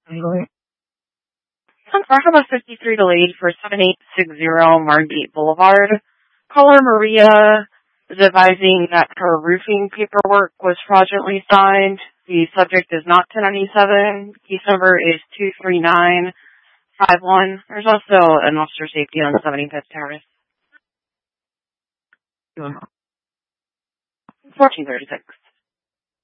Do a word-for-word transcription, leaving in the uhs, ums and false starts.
Marhaba fifty-three delayed for seven eight six zero Margate Boulevard. Caller Maria is advising that her roofing paperwork was fraudulently signed. The subject is not ten ninety-seven. Case number is two three nine five one. There's also an officer safety on seventy-fifth Terrace. fourteen thirty-six.